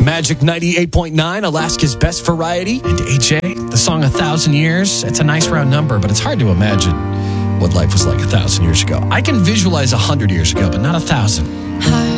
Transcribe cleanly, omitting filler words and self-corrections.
Magic 98.9, Alaska's best variety. And AJ, the song 1,000 Years, it's a nice round number, but it's hard to imagine what life was like 1,000 years ago. I can visualize 100 years ago, but not 1,000.